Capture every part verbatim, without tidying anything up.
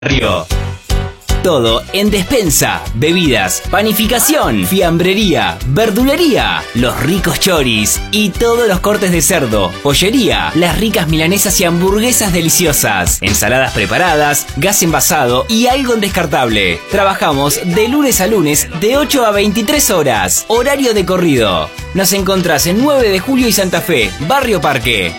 Río. Todo en despensa, bebidas, panificación, fiambrería, verdulería, los ricos choris y todos los cortes de cerdo, pollería, las ricas milanesas y hamburguesas deliciosas, ensaladas preparadas, gas envasado y algo descartable. Trabajamos de lunes a lunes de ocho a veintitrés horas, horario de corrido. Nos encontrás en nueve de julio y Santa Fe, Barrio Parque.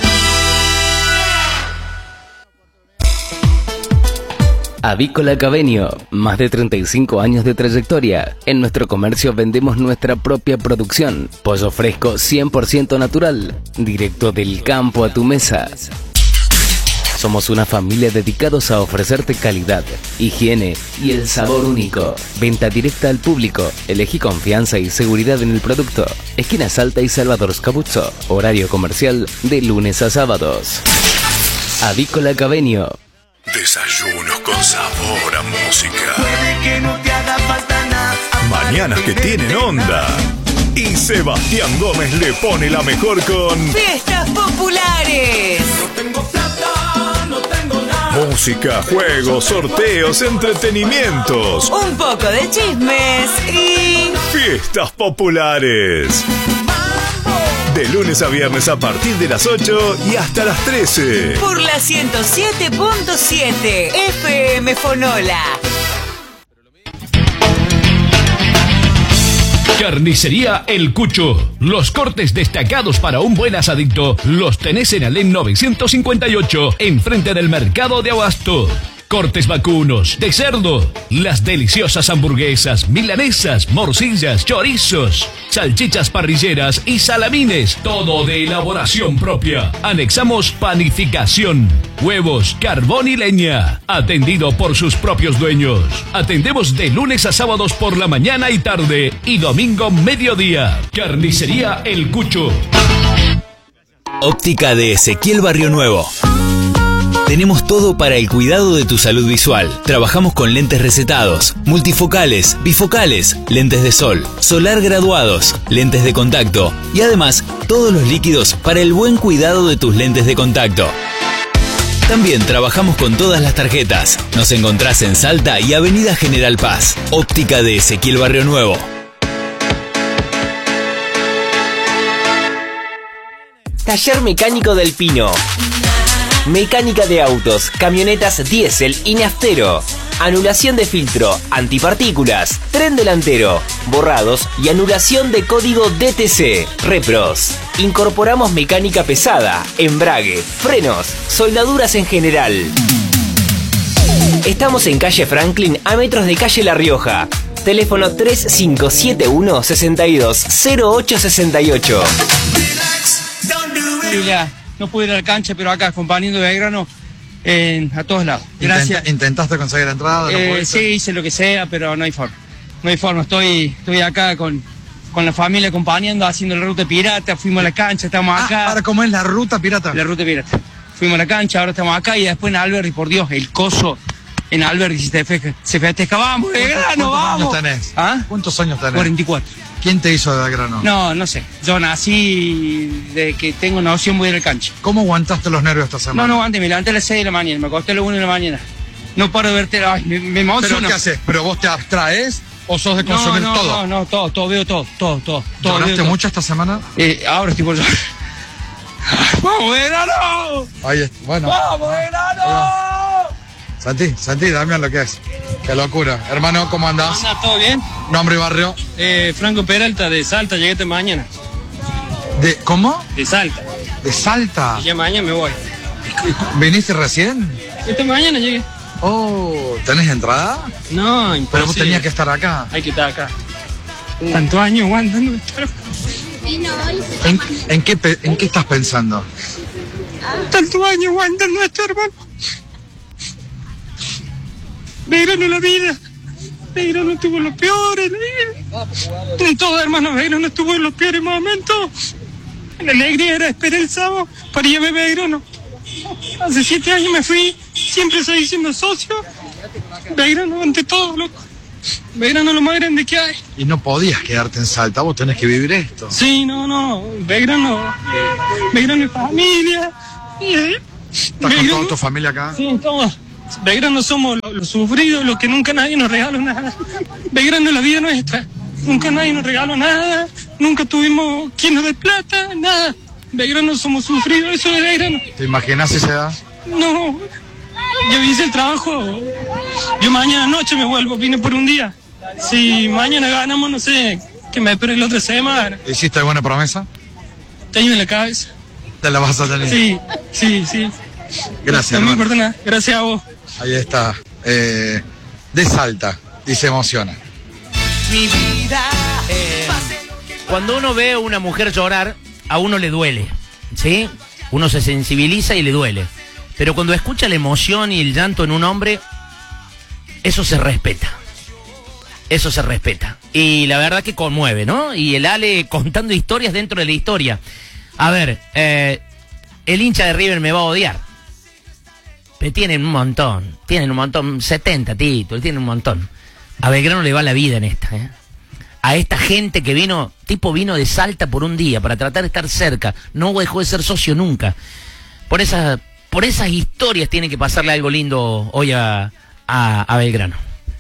Avícola Cabenio, más de treinta y cinco años de trayectoria. En nuestro comercio vendemos nuestra propia producción. Pollo fresco cien por ciento natural, directo del campo a tu mesa. Somos una familia dedicados a ofrecerte calidad, higiene y el sabor único. Venta directa al público. Elegí confianza y seguridad en el producto. Esquina Salta y Salvador Scabuzzo. Horario comercial de lunes a sábados. Avícola Cabenio. Desayunos con sabor a música. Que no te haga falta nada. Mañanas que tienen onda. Y Sebastián Gómez le pone la mejor con Fiestas Populares. No tengo plata, no tengo nada. Música, juegos, sorteos, entretenimientos. Un poco de chismes y Fiestas Populares. De lunes a viernes a partir de las ocho y hasta las trece. Por la ciento siete punto siete F M Fonola. Carnicería El Cucho. Los cortes destacados para un buen asadito los tenés en Alem novecientos cincuenta y ocho, enfrente del mercado de Abasto. Cortes vacunos, de cerdo, las deliciosas hamburguesas, milanesas, morcillas, chorizos, salchichas parrilleras y salamines, todo de elaboración propia. Anexamos panificación, huevos, carbón y leña, atendido por sus propios dueños. Atendemos de lunes a sábados por la mañana y tarde y domingo mediodía. Carnicería El Cucho. Óptica de Ezequiel Barrio Nuevo. Tenemos todo para el cuidado de tu salud visual. Trabajamos con lentes recetados, multifocales, bifocales, lentes de sol, solar graduados, lentes de contacto y además todos los líquidos para el buen cuidado de tus lentes de contacto. También trabajamos con todas las tarjetas. Nos encontrás en Salta y Avenida General Paz. Óptica de Ezequiel Barrio Nuevo. Taller Mecánico del Pino. Mecánica de autos, camionetas diésel y naftero. Anulación de filtro, antipartículas, tren delantero, borrados y anulación de código D T C. Repros. Incorporamos mecánica pesada, embrague, frenos, soldaduras en general. Estamos en calle Franklin, a metros de calle La Rioja. Teléfono tres cinco siete uno, seis dos cero ocho seis ocho. Julia, no pude ir a la cancha, pero acá acompañando a Belgrano eh, a todos lados. Gracias. ¿Intentaste conseguir la entrada? ¿No eh, sí, hice lo que sea, pero no hay forma. No hay forma. Estoy, estoy acá con, con la familia acompañando, haciendo la ruta pirata. Fuimos a la cancha, estamos ah, acá. ¿Ahora cómo es la ruta pirata? La ruta pirata. Fuimos a la cancha, ahora estamos acá y después en Alberdi, por Dios, el coso en Alberdi se festeja. Se festeja, vamos, Belgrano, vamos. ¿Cuántos años tenés? ¿Ah? ¿Cuántos años tenés? cuarenta y cuatro. ¿Quién te hizo de Belgrano? No, no sé. Yo nací de que tengo noción, voy a ir al cancha. ¿Cómo aguantaste los nervios esta semana? No, no aguanté, me levanté a las seis de la mañana, me acosté a las una de la mañana. No paro de verte, ay, me, me emociono. ¿Pero qué haces? ¿Pero vos te abstraes o sos de consumir no, no, todo? No, no, todo, todo, veo todo, todo, todo. todo ¿Lloraste veo mucho todo. esta semana? Eh, ahora estoy por llorar. ¡Vamos, Belgrano! Ahí está, bueno. ¡Vamos, Belgrano! Santi, Santi, Damián, lo que es. Qué locura. Hermano, ¿cómo andás? ¿Cómo andás? ¿Todo bien? Nombre y barrio. Eh, Franco Peralta, de Salta, llegué esta mañana. ¿De cómo? De Salta. ¿De Salta? Y ya mañana me voy. ¿Viniste recién? Esta mañana llegué. Oh, ¿tenés entrada? No, imposible. Pero vos tenías que estar acá. Hay que estar acá. Tantos años aguantando estar. ¿En, en, qué, pe- ¿En qué estás pensando? Tantos años aguantando esto, hermano. Belgrano la vida. Belgrano estuvo en los peores en la vida. En todo, hermano, Belgrano estuvo en los peores momentos. La alegría era esperar el sábado para ir a ver Belgrano. Hace siete años me fui, siempre soy siendo socio. Belgrano ante todo, loco. Belgrano es lo más grande que hay. Y no podías quedarte en Salta, vos tenés que vivir esto. Sí, no, no, Belgrano, Belgrano es familia. Y, eh, ¿Estás con toda tu familia acá? Sí, todos. Belgrano somos los, los sufridos, los que nunca nadie nos regaló nada. Belgrano es la vida nuestra. Nunca nadie nos regaló nada. Nunca tuvimos quien nos dé plata, nada. Belgrano somos sufridos, eso de Belgrano. ¿Te imaginas si se da? No, yo hice el trabajo. Yo mañana noche me vuelvo, vine por un día. Si mañana ganamos, no sé, que me espere la otra semana. ¿Hiciste alguna promesa? Tengo en la cabeza. ¿Te la vas a tener? Sí, sí, sí. Gracias, no me hermano. importa nada. Gracias a vos. Ahí está. Eh, de Salta. Y se emociona. Mi vida. Eh, cuando uno ve a una mujer llorar, a uno le duele, ¿sí? Uno se sensibiliza y le duele. Pero cuando escucha la emoción y el llanto en un hombre, eso se respeta. Eso se respeta. Y la verdad que conmueve, ¿no? Y el Ale contando historias dentro de la historia. A ver, eh, el hincha de River me va a odiar. Pero tienen un montón. Tienen un montón. setenta títulos, tienen un montón. A Belgrano le va la vida en esta, ¿eh? A esta gente que vino, tipo vino de Salta por un día para tratar de estar cerca. No dejó de ser socio nunca. Por esas, por esas historias tiene que pasarle algo lindo hoy a, a, a Belgrano.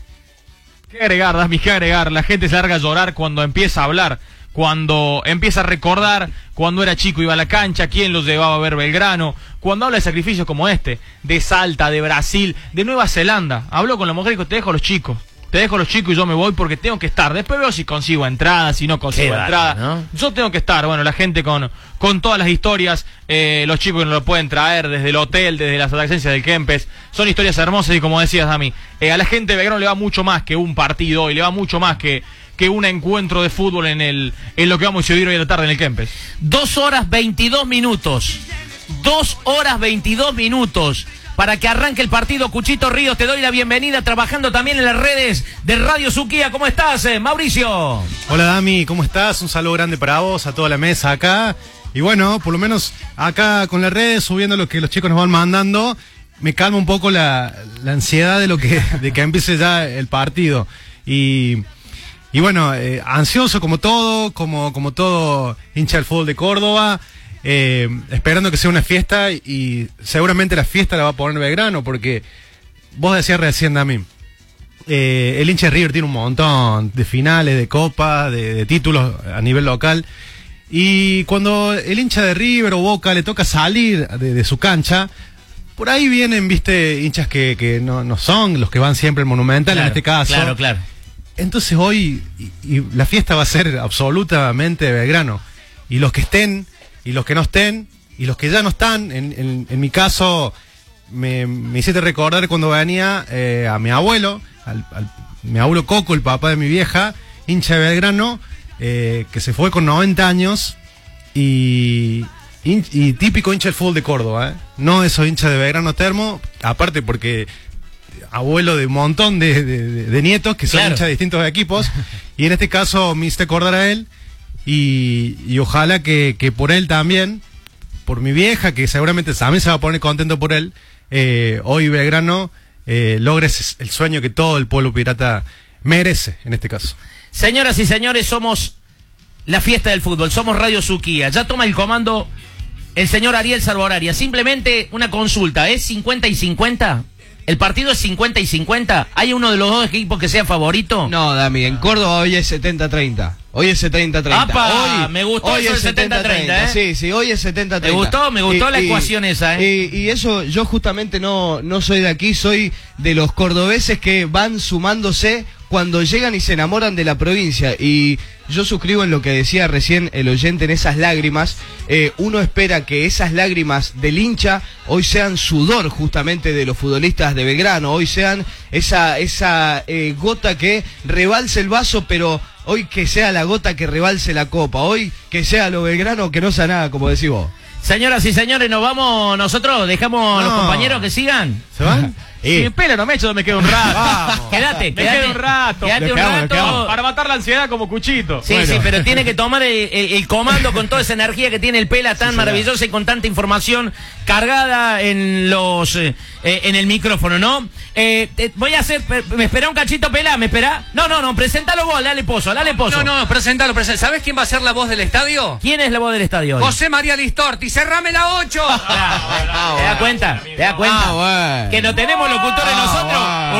¿Qué agregar, Dasmi? ¿Qué agregar? La gente se larga a llorar cuando empieza a hablar, cuando empieza a recordar cuando era chico, iba a la cancha, quién los llevaba a ver Belgrano, cuando habla de sacrificios como este, de Salta, de Brasil, de Nueva Zelanda. Habló con la mujer y dijo, te dejo a los chicos. Te dejo a los chicos y yo me voy porque tengo que estar. Después veo si consigo entrada, si no consigo Qué entrada. vale, ¿no? Yo tengo que estar. Bueno, la gente con, con todas las historias, eh, los chicos que nos lo pueden traer desde el hotel, desde las agencias del Kempes. Son historias hermosas y como decías, Dami, eh, a la gente de Belgrano le va mucho más que un partido y le va mucho más que, que un encuentro de fútbol en, el, en lo que vamos a vivir hoy a la tarde en el Kempes. Dos horas veintidós minutos. Dos horas veintidós minutos. Para que arranque el partido, Cuchito Ríos, te doy la bienvenida, trabajando también en las redes de Radio Suquía. ¿Cómo estás, eh, Mauricio? Hola, Dami, ¿cómo estás? Un saludo grande para vos, a toda la mesa acá. Y bueno, por lo menos acá con las redes, subiendo lo que los chicos nos van mandando, me calma un poco la, la ansiedad de lo que de que empiece ya el partido. Y, y bueno, eh, ansioso como todo, como, como todo hincha del fútbol de Córdoba. Eh, esperando que sea una fiesta y seguramente la fiesta la va a poner Belgrano, porque vos decías recién, Dami, eh, el hincha de River tiene un montón de finales, de copas, de, de títulos a nivel local, y cuando el hincha de River o Boca le toca salir de, de su cancha, por ahí vienen, viste, hinchas que, que no, no son los que van siempre al Monumental, Claro, en este caso. Claro, claro. Entonces hoy y, y la fiesta va a ser absolutamente de Belgrano, y los que estén y los que no estén, y los que ya no están, en, en, en mi caso, me, me hiciste recordar cuando venía eh, a mi abuelo, al, al, mi abuelo Coco, el papá de mi vieja, hincha de Belgrano, eh, que se fue con noventa años, y, y, y típico hincha del fútbol de Córdoba, ¿eh? No esos hinchas de Belgrano Termo, aparte porque abuelo de un montón de, de, de, de nietos que son Claro. hinchas de distintos equipos, y en este caso me hiciste acordar a él. Y, y ojalá que, que por él también, por mi vieja, que seguramente también se va a poner contento por él, eh, hoy Belgrano eh, logre ese- el sueño que todo el pueblo pirata merece en este caso. Señoras y señores, somos la fiesta del fútbol, somos Radio Suquía. Ya toma el comando el señor Ariel Salvoraria. Simplemente una consulta, ¿es cincuenta y cincuenta? ¿El partido es cincuenta y cincuenta? ¿Hay uno de los dos equipos que sea favorito? No, Dami, en Córdoba hoy es setenta treinta. Hoy es setenta treinta. ¡Apa! Hoy, Me gustó hoy eso es del setenta treinta, ¿eh? Sí, sí, hoy es setenta treinta. Me gustó, me gustó la ecuación esa, ¿eh? Y, y eso, yo justamente no, no soy de aquí, soy de los cordobeses que van sumándose cuando llegan y se enamoran de la provincia. Y yo suscribo en lo que decía recién el oyente, en esas lágrimas. Eh, uno espera que esas lágrimas del hincha hoy sean sudor justamente de los futbolistas de Belgrano, hoy sean esa, esa eh, gota que rebalse el vaso, pero hoy que sea la gota que rebalse la copa, hoy que sea lo Belgrano que no sea nada, como decís vos. Señoras y señores, nos vamos nosotros, dejamos a los No. compañeros que sigan. ¿Se van? Si me pela no me echo, yo me quedo un rato. Vamos. Quédate, Me quédate. quedo un rato. Quédate Lo un quedamos, lo rato. quedamos. Para matar la ansiedad como Cuchito. Sí, Bueno. sí, pero tiene que tomar el, el- el comando con toda esa energía que tiene el Pela tan maravillosa y con tanta información cargada en los eh, eh, en el micrófono, ¿no? Eh, eh, voy a hacer, me espera un cachito, Pelá, me espera. No, no, no, presentalo vos, dale pozo, dale pozo. No, no, presentalo, presentalo. ¿Sabes quién va a ser la voz del estadio? ¿Quién es la voz del estadio hoy? José María Listorti, cerrame la ocho. ¿Te das cuenta? ¿Te das cuenta? Ah, bueno. Que no tenemos locutores Ah, nosotros. bueno.